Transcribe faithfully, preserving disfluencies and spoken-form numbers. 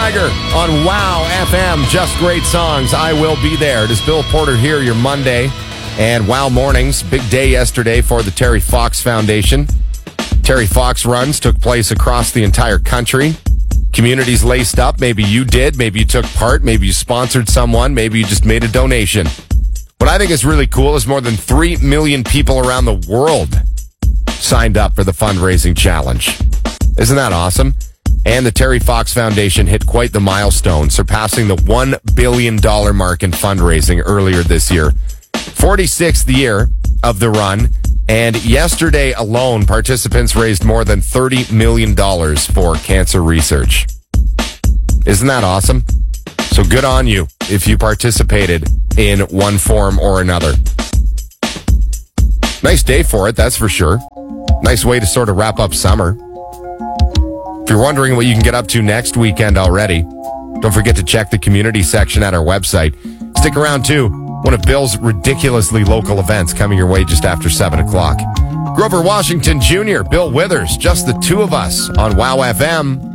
Swagger on Wow F M. Just great songs. I will be there. It is Bill Porter here, your Monday. And Wow Mornings. Big day yesterday for the Terry Fox Foundation. Terry Fox runs took place across the entire country. Communities laced up. Maybe you did. Maybe you took part. Maybe you sponsored someone. Maybe you just made a donation. What I think is really cool is more than three million people around the world signed up for the fundraising challenge. Isn't that awesome? And the Terry Fox Foundation hit quite the milestone, surpassing the one billion dollars mark in fundraising earlier this year. forty-sixth year of the run, and yesterday alone, participants raised more than thirty million dollars for cancer research. Isn't that awesome? So good on you if you participated in one form or another. Nice day for it, that's for sure. Nice way to sort of wrap up summer. If you're wondering what you can get up to next weekend already, don't forget to check the community section at our website. Stick around too. One of Bill's ridiculously local events coming your way just after seven o'clock. Grover Washington Junior, Bill Withers, just the two of us on Wow F M.